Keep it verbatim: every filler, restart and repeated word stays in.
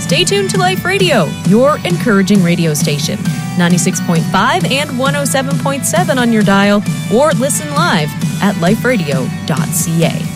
Stay tuned to Life Radio, your encouraging radio station. ninety-six point five and one oh seven point seven on your dial, or listen live at life radio dot c a.